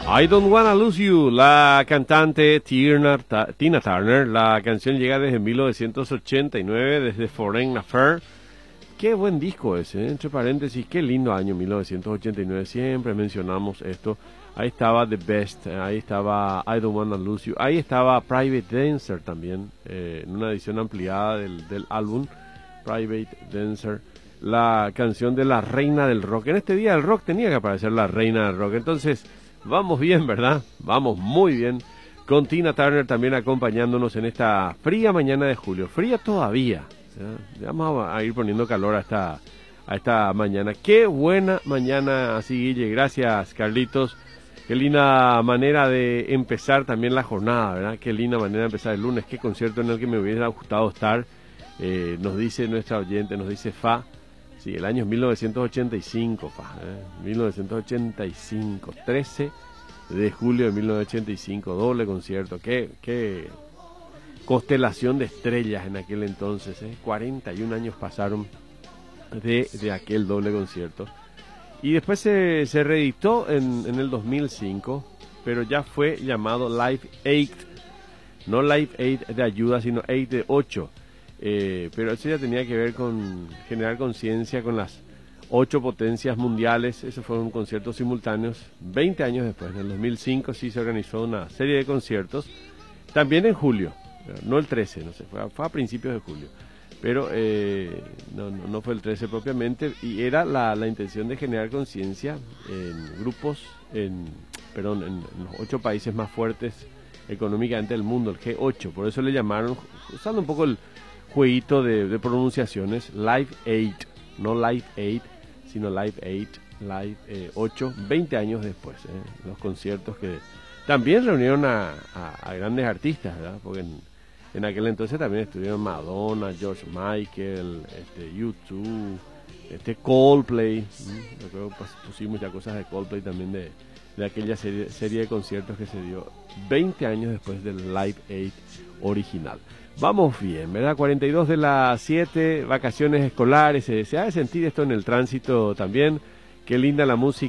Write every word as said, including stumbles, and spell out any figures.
I Don't Wanna Lose You, la cantante Tina, Tina Turner. La canción llega desde mil novecientos ochenta y nueve, desde Foreign Affair. Qué buen disco ese, ¿eh? Entre paréntesis, qué lindo año mil novecientos ochenta y nueve, siempre mencionamos esto. Ahí estaba The Best, ahí estaba I Don't Wanna Lose You, ahí estaba Private Dancer también, eh, en una edición ampliada del, del álbum Private Dancer. La canción de la reina del rock. En este día del rock tenía que aparecer la reina del rock. Entonces, vamos bien, ¿verdad? Vamos muy bien. Con Tina Turner también acompañándonos en esta fría mañana de julio. Fría todavía. ¿Ya? Ya vamos a ir poniendo calor a esta, a esta mañana. Qué buena mañana así, Guille. Gracias, Carlitos. Qué linda manera de empezar también la jornada, ¿verdad? Qué linda manera de empezar el lunes. Qué concierto en el que me hubiera gustado estar. Eh, nos dice nuestra oyente, nos dice Fa. Sí, el año es mil novecientos ochenta y cinco, Fa. ¿eh? mil novecientos ochenta y cinco. trece de julio de mil novecientos ochenta y cinco. Doble concierto. Qué, qué constelación de estrellas en aquel entonces. ¿eh? cuarenta y un años pasaron de, de aquel doble concierto. Y después se, se reeditó en, en el dos mil cinco, pero ya fue llamado Live Aid, no Live Aid de ayuda, sino Aid de ocho. Eh, pero eso ya tenía que ver con generar conciencia con las ocho potencias mundiales. Esos fueron conciertos simultáneos veinte años después. En el dos mil cinco sí se organizó una serie de conciertos, también en julio, no el trece, no sé, fue a, fue a principios de julio. Pero eh, no, no, no fue el trece propiamente, y era la, la intención de generar conciencia en grupos, en, perdón, en, en los ocho países más fuertes económicamente del mundo, el G ocho. Por eso le llamaron, usando un poco el jueguito de, de pronunciaciones, Live Aid, no Live Aid, sino Live Aid, Live eh, ocho, veinte años después. Eh, los conciertos que también reunieron a, a, a grandes artistas, ¿verdad? Porque en, En aquel entonces también estuvieron Madonna, George Michael, este, U dos, este, Coldplay. ¿Mm? Yo creo que pusimos muchas cosas de Coldplay también, de, de aquella serie, serie de conciertos que se dio veinte años después del Live Aid original. Vamos bien, ¿verdad? cuarenta y dos de las siete, vacaciones escolares. Se, se ha de sentir esto en el tránsito también. Qué linda la música.